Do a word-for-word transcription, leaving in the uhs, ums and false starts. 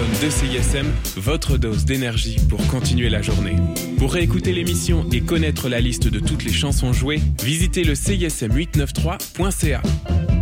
de C I S M, votre dose d'énergie pour continuer la journée. Pour réécouter l'émission et connaître la liste de toutes les chansons jouées, visitez le C I S M huit cent quatre-vingt-treize point C A.